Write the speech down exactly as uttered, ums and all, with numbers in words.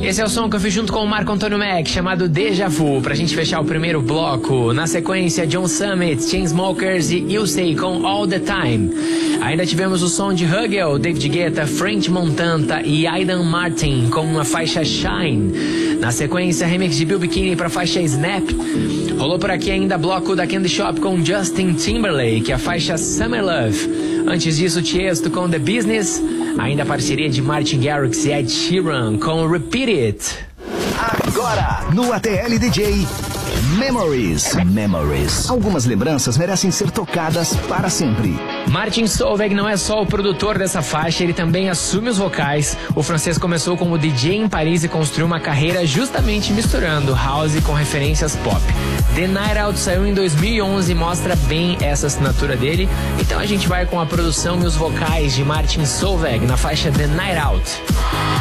Esse é o som que eu fiz junto com o Marco Antônio Mac, chamado Deja Vu, pra gente fechar o primeiro bloco. Na sequência, John Summit, Chainsmokers e Ilsey com All The Time. Ainda tivemos o som de Hugel, David Guetta, French Montana e Aidan Martin com a faixa Shine. Na sequência, remix de Bill Bikini pra faixa Snap. Rolou por aqui ainda bloco da Candy Shop com Justin Timberlake, a faixa Summer Love. Antes disso, Tiesto com The Business. Ainda a parceria de Martin Garrix e Ed Sheeran com Repeat It. Agora, no A T L D J, Memories. Memories. Algumas lembranças merecem ser tocadas para sempre. Martin Solveig não é só o produtor dessa faixa, ele também assume os vocais. O francês começou como D J em Paris e construiu uma carreira justamente misturando house com referências pop. The Night Out saiu em dois mil e onze e mostra bem essa assinatura dele. Então a gente vai com a produção e os vocais de Martin Solveig na faixa The Night Out.